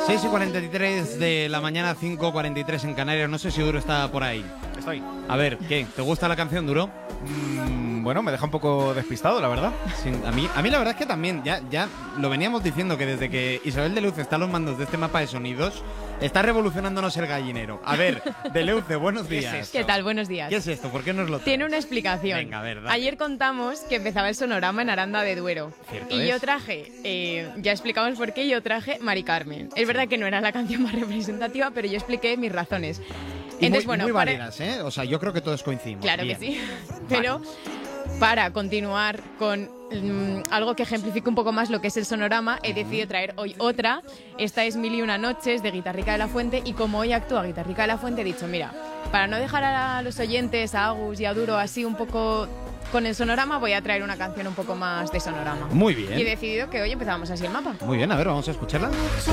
6:43 de la mañana, 5:43 en Canarias. No sé si Duro está por ahí. Estoy. A ver, ¿qué? ¿Te gusta la canción, Duro? Bueno, me deja un poco despistado, la verdad. Sí, a mí la verdad es que también, ya lo veníamos diciendo, que desde que Isabel de Leuce está a los mandos de este mapa de sonidos, está revolucionándonos el gallinero. A ver, de Leuce, buenos días. ¿Qué tal? Buenos días. ¿Qué es esto? ¿Por qué nos lo traes? Tiene una explicación. Venga, a ver, dale. Ayer contamos que empezaba el sonorama en Aranda de Duero. Cierto y es. yo traje, ya explicamos por qué, yo traje Mari Carmen. Es verdad que no era la canción más representativa, pero yo expliqué mis razones. Y Entonces, muy bueno, válidas, ¿eh? O sea, yo creo que todos coincidimos. Claro Bien. que sí. Pero para continuar con algo que ejemplifique un poco más lo que es el sonorama, he decidido traer hoy otra. Esta es Mil y una noches, de Guitarrica de la Fuente, y como hoy actúa Guitarrica de la Fuente, he dicho, mira, para no dejar a los oyentes, a Agus y a Duro así un poco con el sonorama, voy a traer una canción un poco más de sonorama. Muy Y he bien. decidido que hoy empezábamos así el mapa. Muy bien, a ver, vamos a escucharla.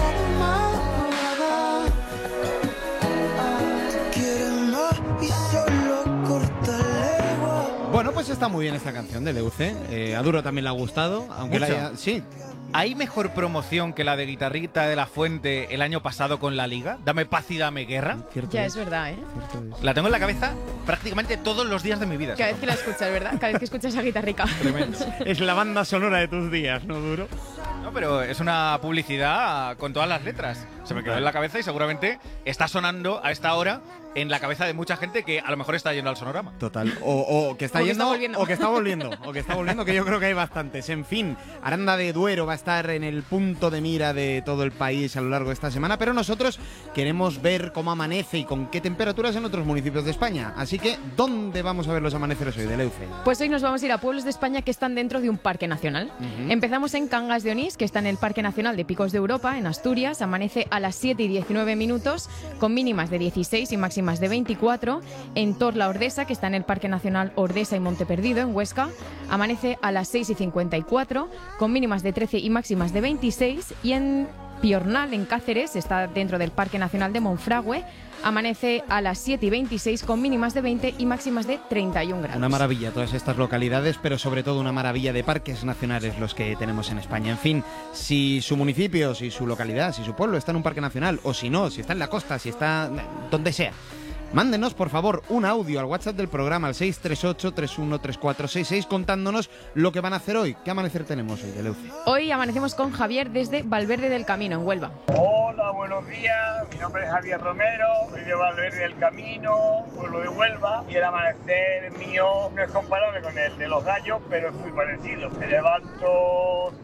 Bueno, pues está muy bien esta canción de Leuce. A Duro también le ha gustado, aunque la Mucho. haya... Sí, ¿Hay mejor promoción que la de Guitarrita de la Fuente el año pasado con la Liga? Dame paz y dame guerra. cierto Ya es. es verdad, ¿eh? Cierto es. La tengo en la cabeza prácticamente todos los días de mi vida. Cada vez que la escuchas, ¿verdad? Cada vez que escuchas a Guitarrica. Tremendo. Es la banda sonora de tus días, ¿no, Duro? No, pero es una publicidad con todas las letras. Se me quedó en la cabeza y seguramente está sonando a esta hora en la cabeza de mucha gente que a lo mejor está yendo al sonorama. Total. O que está O que yendo, está volviendo. o que está volviendo. O que está volviendo, que yo creo que hay bastantes. En fin, Aranda de Duero va a estar en el punto de mira de todo el país a lo largo de esta semana, pero nosotros queremos ver cómo amanece y con qué temperaturas en otros municipios de España. Así que, ¿dónde vamos a ver los amaneceres hoy, de Leuce? Pues hoy nos vamos a ir a pueblos de España que están dentro de un parque nacional. Empezamos en Cangas de Onís, que está en el Parque Nacional de Picos de Europa, en Asturias. Amanece a las 7:19, con mínimas de 16 y máximas de 24. En Torla Ordesa, que está en el Parque Nacional Ordesa y Monte Perdido, en Huesca, amanece a las 6:54, con mínimas de 13 y máximas de 26. Y en Piornal, en Cáceres, está dentro del Parque Nacional de Monfragüe, amanece a las 7:26, con mínimas de 20 y máximas de 31 grados. Una maravilla todas estas localidades, pero sobre todo una maravilla de parques nacionales los que tenemos en España. En fin, si su municipio, si su localidad, si su pueblo está en un parque nacional, o si no, si está en la costa, si está donde sea, mándenos, por favor, un audio al WhatsApp del programa, al 638-313466, contándonos lo que van a hacer hoy. ¿Qué amanecer tenemos hoy, de Leuce? Hoy amanecemos con Javier desde Valverde del Camino, en Huelva. Hola, buenos días. Mi nombre es Javier Romero, soy de Valverde del Camino, pueblo de Huelva, y el amanecer mío no es comparable con el de los gallos, pero es muy parecido. Me levanto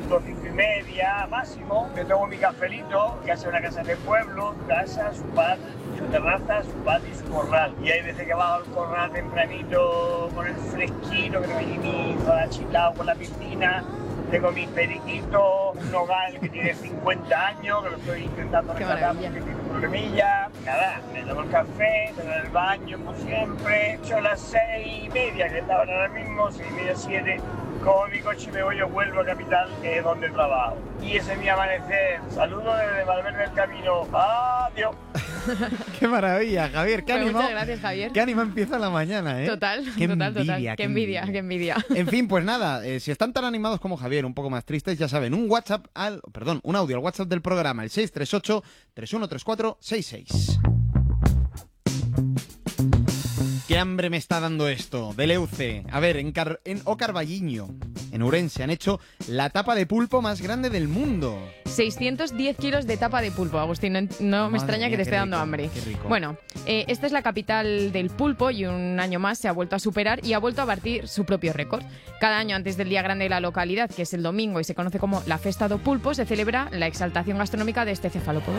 5:30 máximo, me tomo mi cafelito, que hace una casa de pueblo, casa, su patio, su terraza, su patio y su corral. Y hay veces que bajo al corral tempranito con el fresquito, que no hay ni para chilao con la piscina. Tengo mis periquitos, un nogal que tiene 50 años, que lo estoy intentando Qué rescatar maravilla. porque tiene un problemilla. Nada, me tomo el café, tengo el baño como siempre. Son las 6:30, que está ahora mismo, 6:30, 7. Como mi coche me voy, yo vuelvo a Capital, que es donde trabajo. Y ese es mi amanecer. Saludos desde Valverde del Camino. Adiós. ¡Qué maravilla, Javier! ¡Qué Pues ánimo! muchas gracias, Javier. ¡Qué ánimo empieza la mañana, eh! Total, ¡Qué total, envidia, total. Qué envidia, qué envidia. En fin, pues nada, si están tan animados como Javier, un poco más tristes, ya saben, un audio al WhatsApp del programa, el 638-313466. ¡Qué hambre me está dando esto! De Leuce. A ver, en Ocarballiño, en Ourense, han hecho la tapa de pulpo más grande del mundo. 610 kilos de tapa de pulpo, Agustín. No me Madre extraña mía, que te qué esté dando rico, hambre. qué rico. Bueno, esta es la capital del pulpo y un año más se ha vuelto a superar y ha vuelto a batir su propio récord. Cada año antes del día grande de la localidad, que es el domingo y se conoce como la Festa do Pulpo, se celebra la exaltación gastronómica de este cefalópodo.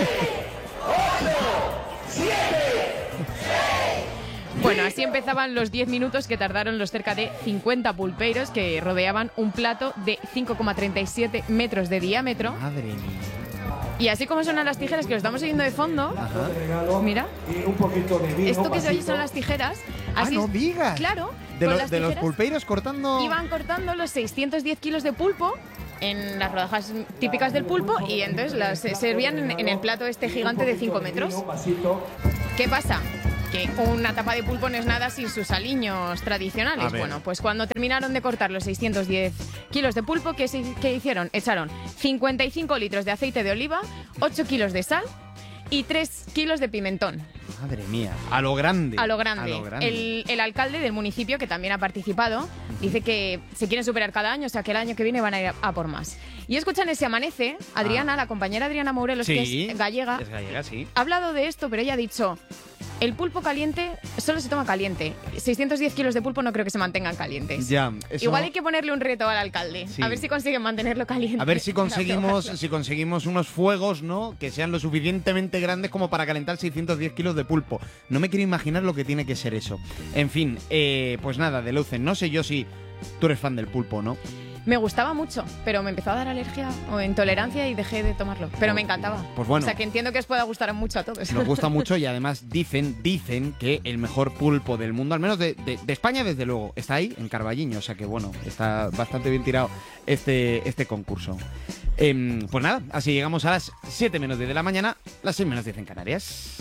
Bueno, así empezaban los 10 minutos que tardaron los cerca de 50 pulpeiros que rodeaban un plato de 5,37 metros de diámetro. Madre mía. Y así como suenan las tijeras, que lo estamos oyendo de fondo, mira, Y un poquito de vino. esto que se oye vasito. son las tijeras. ¡Ah, Así, no digas! claro, De, con los- las de los tijeras pulpeiros cortando... iban cortando los 610 kilos de pulpo en las rodajas típicas del pulpo y entonces las servían en el plato este gigante de 5 metros. Vino, vasito. ¿Qué pasa? que una tapa de pulpo no es nada sin sus aliños tradicionales. Bueno, pues cuando terminaron de cortar los 610 kilos de pulpo, ¿qué hicieron? Echaron 55 litros de aceite de oliva, 8 kilos de sal y 3 kilos de pimentón. Madre mía, a lo grande. A lo grande. El alcalde del municipio, que también ha participado, dice que se quieren superar cada año, o sea que el año que viene van a ir a por más. Y escuchan ese Amanece, Adriana, la compañera Adriana Morelos, sí, que es gallega, sí. Ha hablado de esto, pero ella ha dicho, el pulpo caliente solo se toma caliente. 610 kilos de pulpo no creo que se mantengan calientes. Ya, Igual hay que ponerle un reto al alcalde, a ver si consiguen mantenerlo caliente. A ver si conseguimos unos fuegos, ¿no?, que sean lo suficientemente grandes como para calentar 610 kilos de pulpo. No me quiero imaginar lo que tiene que ser eso. En fin, pues nada, de Leucen, no sé yo si tú eres fan del pulpo, ¿no? Me gustaba mucho, pero me empezó a dar alergia o intolerancia y dejé de tomarlo. Pero me encantaba. Pues bueno. O sea, que entiendo que os pueda gustar mucho a todos. Nos gusta mucho y además dicen que el mejor pulpo del mundo, al menos de España desde luego, está ahí, en Carballiño. O sea que bueno, está bastante bien tirado este concurso. Pues nada, así llegamos a las 7 menos 10 de la mañana, las 6 menos 10 en Canarias.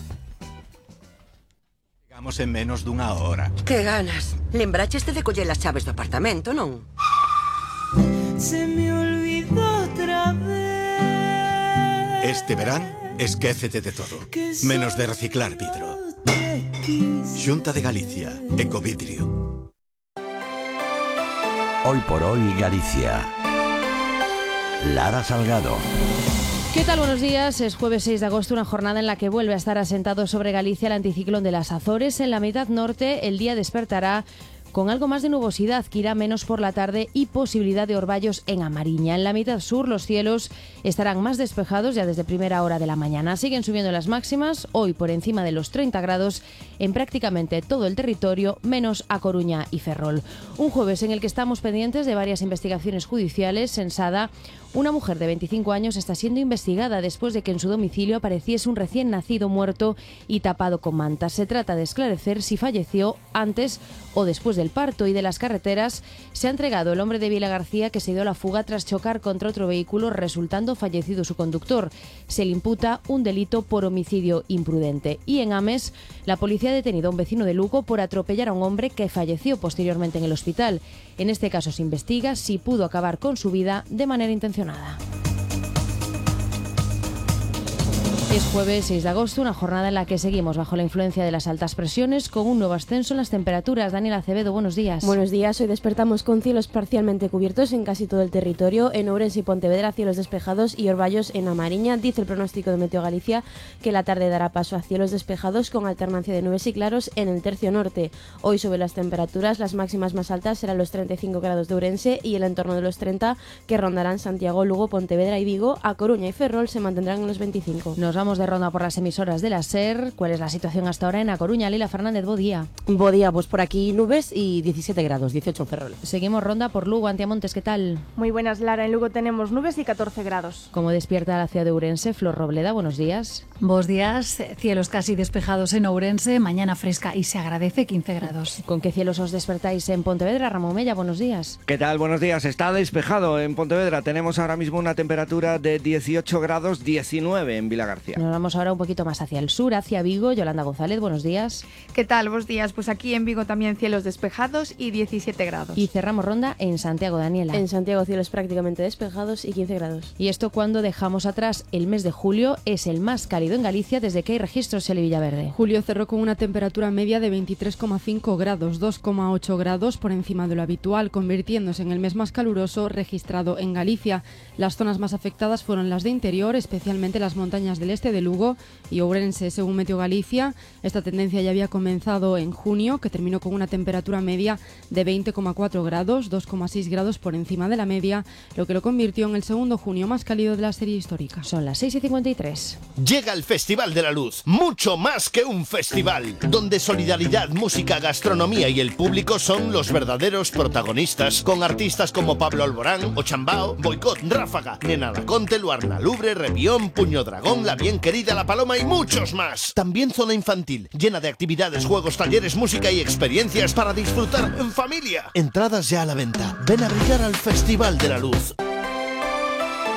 Chegamos en menos dunha hora. Que ganas. Lembraches de coller as chaves do apartamento, non? Se me olvidó otra vez. Este verán, esquécete de todo, menos de reciclar vidro. Xunta de Galicia, Ecovidrio. Hoy por hoy Galicia. Lara Salgado. ¿Qué tal? Buenos días. Es jueves 6 de agosto, una jornada en la que vuelve a estar asentado sobre Galicia el anticiclón de las Azores. En la mitad norte el día despertará con algo más de nubosidad, que irá menos por la tarde, y posibilidad de orvallos en A Mariña. En la mitad sur los cielos estarán más despejados ya desde primera hora de la mañana. Siguen subiendo las máximas, hoy por encima de los 30 grados en prácticamente todo el territorio, menos A Coruña y Ferrol. Un jueves en el que estamos pendientes de varias investigaciones judiciales. En Sada, una mujer de 25 años está siendo investigada después de que en su domicilio apareciese un recién nacido muerto y tapado con mantas. Se trata de esclarecer si falleció antes o después del parto. Y de las carreteras, se ha entregado el hombre de Vilagarcía que se dio a la fuga tras chocar contra otro vehículo, resultando fallecido su conductor. Se le imputa un delito por homicidio imprudente. Y en Ames, la policía ha detenido a un vecino de Lugo por atropellar a un hombre que falleció posteriormente en el hospital. En este caso se investiga si pudo acabar con su vida de manera intencionada. Es jueves 6 de agosto, una jornada en la que seguimos bajo la influencia de las altas presiones, con un nuevo ascenso en las temperaturas. Daniela Acevedo, buenos días. Buenos días. Hoy despertamos con cielos parcialmente cubiertos en casi todo el territorio. En Ourense y Pontevedra, cielos despejados y orvallos en A Mariña. Dice el pronóstico de Meteo Galicia que la tarde dará paso a cielos despejados con alternancia de nubes y claros en el tercio norte. Hoy sobre las temperaturas, las máximas más altas serán los 35 grados de Ourense y el entorno de los 30 que rondarán Santiago, Lugo, Pontevedra y Vigo. A Coruña y Ferrol se mantendrán en los 25. Nos vamos de ronda por las emisoras de la SER. ¿Cuál es la situación hasta ahora en A Coruña? Lila Fernández, bo día. Bo día, pues por aquí nubes y 17 grados, 18 en Ferrol. Seguimos ronda por Lugo. Antiamontes, ¿qué tal? Muy buenas, Lara. En Lugo tenemos nubes y 14 grados. ¿Cómo despierta la ciudad de Ourense? Flor Robleda, buenos días. Buenos días. Cielos casi despejados en Ourense, mañana fresca y se agradece 15 grados. ¿Con qué cielos os despertáis en Pontevedra? Ramón Mella, buenos días. ¿Qué tal? Buenos días. Está despejado en Pontevedra. Tenemos ahora mismo una temperatura de 18 grados, 19 en Vilagarcía. Nos vamos ahora un poquito más hacia el sur, hacia Vigo. Yolanda González, buenos días. ¿Qué tal? Buenos días. Pues aquí en Vigo también cielos despejados y 17 grados. Y cerramos ronda en Santiago, Daniela. En Santiago cielos prácticamente despejados y 15 grados. Y esto cuando dejamos atrás el mes de julio, es el más cálido en Galicia desde que hay registros en Villaverde. Julio cerró con una temperatura media de 23,5 grados, 2,8 grados por encima de lo habitual, convirtiéndose en el mes más caluroso registrado en Galicia. Las zonas más afectadas fueron las de interior, especialmente las montañas del este de Lugo y Ourense. Según Meteo Galicia, esta tendencia ya había comenzado en junio, que terminó con una temperatura media de 20,4 grados, 2,6 grados por encima de la media, lo que lo convirtió en el segundo junio más cálido de la serie histórica. Son las 6:53. Llega el Festival de la Luz, mucho más que un festival, donde solidaridad, música, gastronomía y el público son los verdaderos protagonistas, con artistas como Pablo Alborán, Ochambao, Boicot, Ráfaga, Nena Daconte, Luarna Lubre, Revión, Puño Dragón, La Bien Querida, La Paloma y muchos más. También zona infantil, llena de actividades, juegos, talleres, música y experiencias para disfrutar en familia. Entradas ya a la venta. Ven a brillar al Festival de la Luz.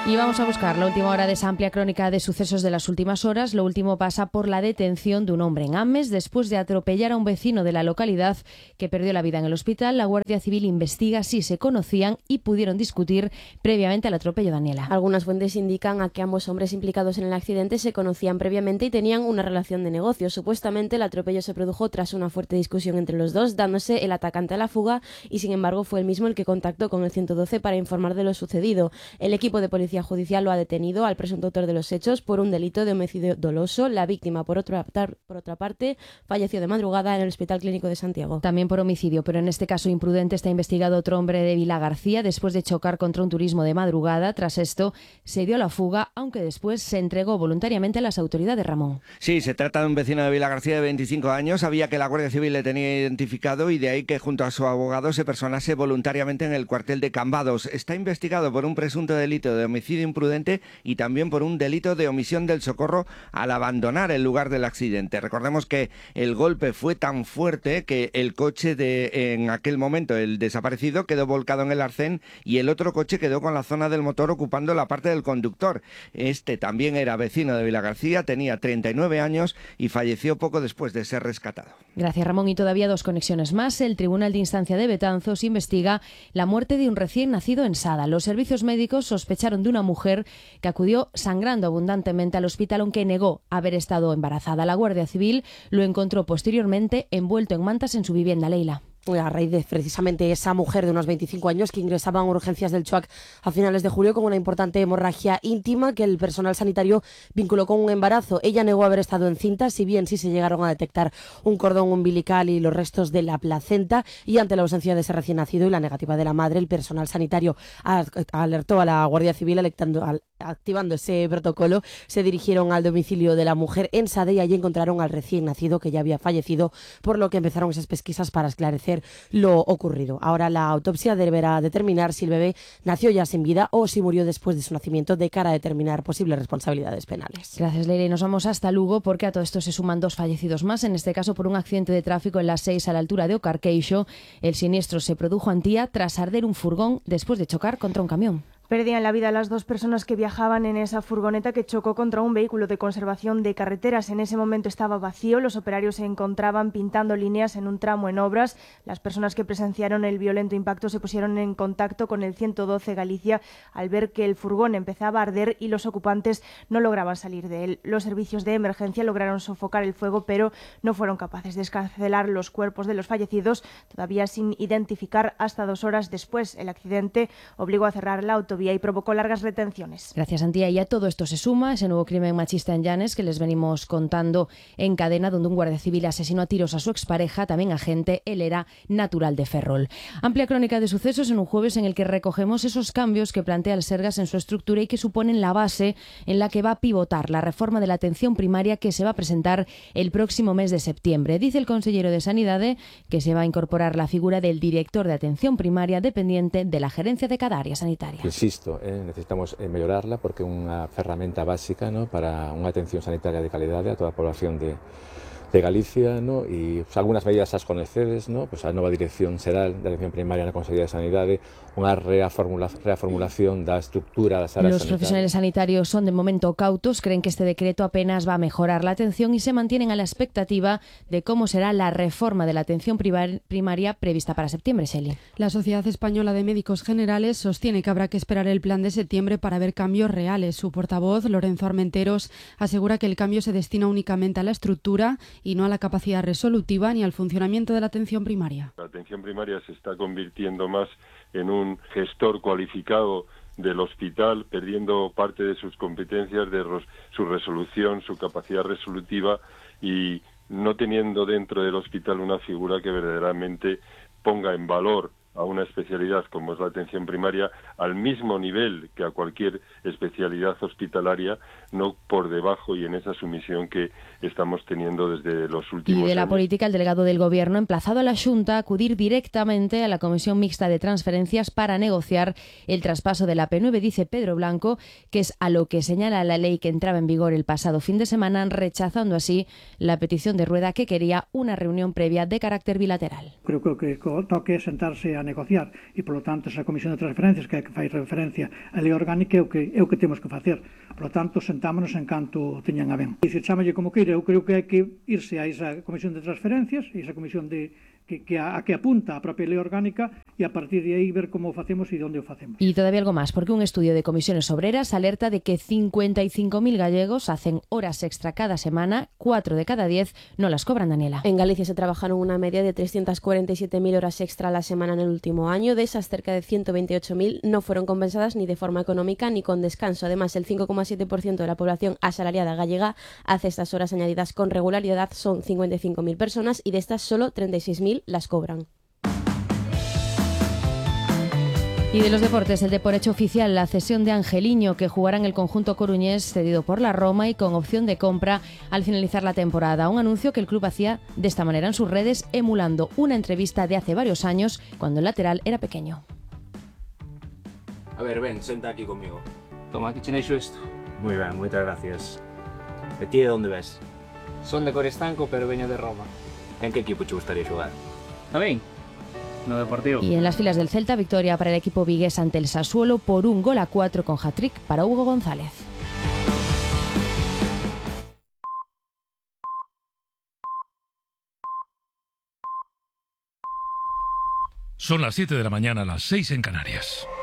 Y vamos a buscar la última hora de esa amplia crónica de sucesos de las últimas horas. Lo último pasa por la detención de un hombre en Ames después de atropellar a un vecino de la localidad que perdió la vida en el hospital. La Guardia Civil investiga si se conocían y pudieron discutir previamente al atropello, Daniela. Algunas fuentes indican a que ambos hombres implicados en el accidente se conocían previamente y tenían una relación de negocios. Supuestamente el atropello se produjo tras una fuerte discusión entre los dos, dándose el atacante a la fuga y sin embargo fue el mismo el que contactó con el 112 para informar de lo sucedido. El equipo de policía judicial lo ha detenido al presunto autor de los hechos por un delito de homicidio doloso. La víctima, por otra parte, falleció de madrugada en el Hospital Clínico de Santiago. También por homicidio, pero en este caso imprudente está investigado otro hombre de Vilagarcía después de chocar contra un turismo de madrugada. Tras esto se dio a la fuga, aunque después se entregó voluntariamente a las autoridades. Ramón. Sí, se trata de un vecino de Vilagarcía de 25 años. Sabía que la Guardia Civil le tenía identificado y de ahí que junto a su abogado se personase voluntariamente en el cuartel de Cambados. Está investigado por un presunto delito de homicidio imprudente y también por un delito de omisión del socorro al abandonar el lugar del accidente. Recordemos que el golpe fue tan fuerte que el coche en aquel momento, el desaparecido, quedó volcado en el arcén y el otro coche quedó con la zona del motor ocupando la parte del conductor. Este también era vecino de Vilagarcía, tenía 39 años y falleció poco después de ser rescatado. Gracias, Ramón. Y todavía dos conexiones más. El Tribunal de Instancia de Betanzos investiga la muerte de un recién nacido en Sada. Los servicios médicos sospecharon de una mujer que acudió sangrando abundantemente al hospital, aunque negó haber estado embarazada. La Guardia Civil lo encontró posteriormente envuelto en mantas en su vivienda. Leila. A raíz de precisamente esa mujer de unos 25 años que ingresaba en urgencias del CHUAC a finales de julio con una importante hemorragia íntima que el personal sanitario vinculó con un embarazo. Ella negó haber estado encinta, si bien sí se llegaron a detectar un cordón umbilical y los restos de la placenta, y ante la ausencia de ese recién nacido y la negativa de la madre, el personal sanitario alertó a la Guardia Civil activando ese protocolo. Se dirigieron al domicilio de la mujer en Sade y allí encontraron al recién nacido que ya había fallecido, por lo que empezaron esas pesquisas para esclarecer lo ocurrido. Ahora la autopsia deberá determinar si el bebé nació ya sin vida o si murió después de su nacimiento, de cara a determinar posibles responsabilidades penales. Gracias, Leila. Y nos vamos hasta Lugo porque a todo esto se suman dos fallecidos más, en este caso por un accidente de tráfico en la 6 a la altura de Ocarqueixo. El siniestro se produjo antía tras arder un furgón después de chocar contra un camión. Perdían la vida las dos personas que viajaban en esa furgoneta que chocó contra un vehículo de conservación de carreteras. En ese momento estaba vacío, los operarios se encontraban pintando líneas en un tramo en obras. Las personas que presenciaron el violento impacto se pusieron en contacto con el 112 Galicia al ver que el furgón empezaba a arder y los ocupantes no lograban salir de él. Los servicios de emergencia lograron sofocar el fuego, pero no fueron capaces de escarcelar los cuerpos de los fallecidos, todavía sin identificar hasta 2 horas después. El accidente obligó a cerrar la autovía y provocó largas retenciones. Gracias, Antía. Y a todo esto se suma ese nuevo crimen machista en Llanes que les venimos contando en cadena, donde un guardia civil asesinó a tiros a su expareja, también agente. Él era natural de Ferrol. Amplia crónica de sucesos en un jueves en el que recogemos esos cambios que plantea el Sergas en su estructura y que suponen la base en la que va a pivotar la reforma de la atención primaria que se va a presentar el próximo mes de septiembre. Dice el consellero de Sanidad que se va a incorporar la figura del director de atención primaria dependiente de la gerencia de cada área sanitaria. Insisto, necesitamos mellorarla porque é unha ferramenta básica, ¿no?, para unha atención sanitaria de calidade a toda a población de Galicia, ¿no? E algunhas medidas as conocedes, ¿no? Pues a nova Dirección Xeral de Atención Primaria na Consellería de Sanidade, unha reformulación da estrutura das áreas sanitarias. Los profesionales sanitarios son de momento cautos, creen que este decreto apenas va a mejorar la atención y se mantienen a la expectativa de cómo será la reforma de la atención primaria prevista para septiembre, Shelley. La Sociedad Española de Médicos Generales sostiene que habrá que esperar el plan de septiembre para ver cambios reales. Su portavoz, Lorenzo Armenteros, asegura que el cambio se destina únicamente a la estructura y no a la capacidad resolutiva ni al funcionamiento de la atención primaria. La atención primaria se está convirtiendo más en un gestor cualificado del hospital, perdiendo parte de sus competencias, de su resolución, su capacidad resolutiva, y no teniendo dentro del hospital una figura que verdaderamente ponga en valor a una especialidad como es la atención primaria al mismo nivel que a cualquier especialidad hospitalaria, no por debajo, y en esa sumisión que estamos teniendo desde los últimos años. Y de la política, el delegado del Gobierno ha emplazado a la Xunta a acudir directamente a la Comisión Mixta de Transferencias para negociar el traspaso de la P9. Dice Pedro Blanco que es a lo que señala la ley que entraba en vigor el pasado fin de semana, rechazando así la petición de Rueda, que quería una reunión previa de carácter bilateral. Creo que toque sentarse a negociar e, polo tanto, esa comisión de transferencias que fai referencia á lei orgánica é o que temos que facer. Polo tanto, sentámonos en canto teñan a ben. E se chamalle como queira, eu creo que hai que irse a esa comisión de transferencias e esa comisión que apunta a propia lei orgánica e a partir de aí ver como o facemos e onde o facemos. Y todavía algo más, porque un estudio de Comisiones Obreras alerta de que 55.000 gallegos hacen horas extra cada semana, 4 de cada 10 no las cobran, Daniela. En Galicia se trabajaron una media de 347.000 horas extra a la semana en el último año. De esas, cerca de 128.000 no fueron compensadas ni de forma económica ni con descanso. Además, el 5,7% de la población asalariada gallega hace estas horas añadidas con regularidad. Son 55.000 personas y de estas solo 36.000 las cobran. Y de los deportes, el de por hecho oficial, la cesión de Angeliño, que jugará en el conjunto coruñés, cedido por la Roma y con opción de compra al finalizar la temporada. Un anuncio que el club hacía de esta manera en sus redes, emulando una entrevista de hace varios años, cuando el lateral era pequeño. A ver, ven, senta aquí conmigo. Toma, aquí tenéis esto. Muy bien, muchas gracias. ¿De ti de dónde ves? Son de Coristanco, pero veño de Roma. ¿En qué equipo te gustaría jugar? A mí, no Deportivo. Y en las filas del Celta, victoria para el equipo vigués ante el Sassuolo por 1-4 con hat-trick para Hugo González. Son las 7 de la mañana, las 6 en Canarias.